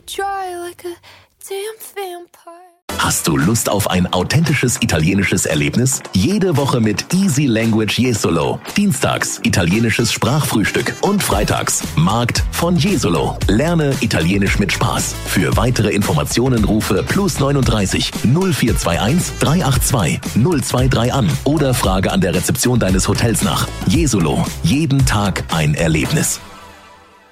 dry like a damn vampire. Hast du Lust auf ein authentisches italienisches Erlebnis? Jede Woche mit Easy Language Jesolo. Dienstags italienisches Sprachfrühstück und freitags Markt von Jesolo. Lerne Italienisch mit Spaß. Für weitere Informationen rufe +39 0421 382 023 an oder frage an der Rezeption deines Hotels nach. Jesolo. Jeden Tag ein Erlebnis.